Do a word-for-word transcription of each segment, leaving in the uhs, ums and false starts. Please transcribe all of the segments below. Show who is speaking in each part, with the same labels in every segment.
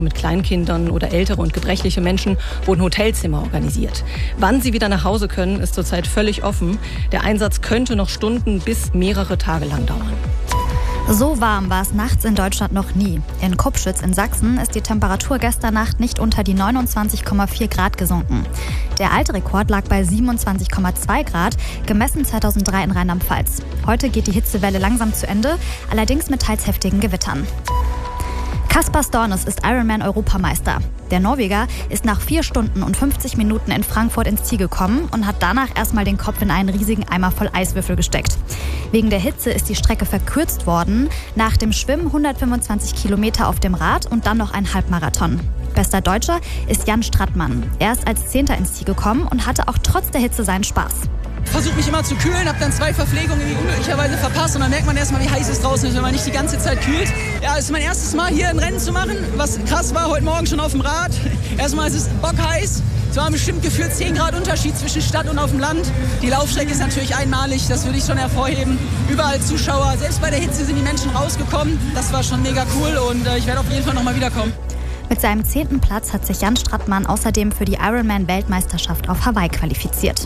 Speaker 1: Mit Kleinkindern oder ältere und gebrechliche Menschen wurden Hotelzimmer organisiert. Wann sie wieder nach Hause können, ist zurzeit völlig offen. Der Einsatz könnte noch Stunden bis mehrere Tage lang dauern.
Speaker 2: So warm war es nachts in Deutschland noch nie. In Kupschitz in Sachsen ist die Temperatur gestern Nacht nicht unter die neunundzwanzig Komma vier Grad gesunken. Der alte Rekord lag bei siebenundzwanzig Komma zwei Grad, gemessen zweitausenddrei in Rheinland-Pfalz. Heute geht die Hitzewelle langsam zu Ende, allerdings mit teils heftigen Gewittern. Kaspar Stornes ist Ironman-Europameister. Der Norweger ist nach vier Stunden und fünfzig Minuten in Frankfurt ins Ziel gekommen und hat danach erstmal den Kopf in einen riesigen Eimer voll Eiswürfel gesteckt. Wegen der Hitze ist die Strecke verkürzt worden. Nach dem Schwimmen hundertfünfundzwanzig Kilometer auf dem Rad und dann noch ein Halbmarathon. Bester Deutscher ist Jan Strattmann. Er ist als Zehnter ins Ziel gekommen und hatte auch trotz der Hitze seinen Spaß.
Speaker 3: Versuche mich immer zu kühlen, habe dann zwei Verpflegungen irgendwie unglücklicherweise verpasst und dann merkt man erstmal, wie heiß es draußen ist, wenn man nicht die ganze Zeit kühlt. Ja, es ist mein erstes Mal hier ein Rennen zu machen, was krass war, heute Morgen schon auf dem Rad. Erstmal ist es bockheiß, es war bestimmt gefühlt zehn Grad Unterschied zwischen Stadt und auf dem Land. Die Laufstrecke ist natürlich einmalig, das würde ich schon hervorheben. Überall Zuschauer, selbst bei der Hitze sind die Menschen rausgekommen. Das war schon mega cool und äh, ich werde auf jeden Fall nochmal wiederkommen.
Speaker 2: Mit seinem zehnten Platz hat sich Jan Strattmann außerdem für die Ironman-Weltmeisterschaft auf Hawaii qualifiziert.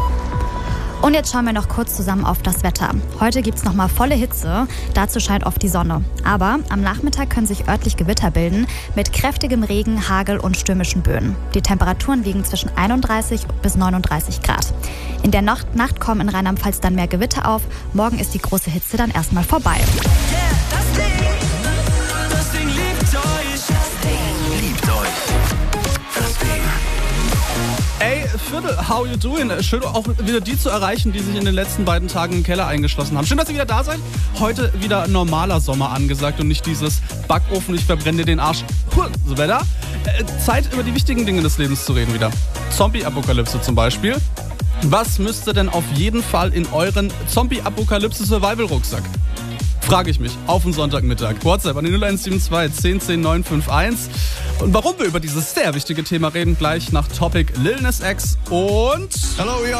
Speaker 2: Und jetzt schauen wir noch kurz zusammen auf das Wetter. Heute gibt es nochmal volle Hitze, dazu scheint oft die Sonne. Aber am Nachmittag können sich örtlich Gewitter bilden mit kräftigem Regen, Hagel und stürmischen Böen. Die Temperaturen liegen zwischen einunddreißig bis neununddreißig Grad. In der Nacht, Nacht kommen in Rheinland-Pfalz dann mehr Gewitter auf. Morgen ist die große Hitze dann erstmal vorbei.
Speaker 4: Yeah, das Ding, das Ding liebt euch. Das Ding liebt euch. Das Ding.
Speaker 5: Ey, Viertel, how you doing? Schön auch wieder die zu erreichen, die sich in den letzten beiden Tagen im Keller eingeschlossen haben. Schön, dass ihr wieder da seid. Heute wieder normaler Sommer angesagt und nicht dieses Backofen, ich verbrenne dir den Arsch. So Wetter. Äh, Zeit, über die wichtigen Dinge des Lebens zu reden wieder. Zombie-Apokalypse zum Beispiel. Was müsste denn auf jeden Fall in euren Zombie-Apokalypse-Survival-Rucksack? Frage ich mich, auf den Sonntagmittag. WhatsApp an die null eins sieben zwei zehn zehn neun fünf eins. Und warum wir über dieses sehr wichtige Thema reden, gleich nach Topic Lil Nas X und...
Speaker 6: Hello,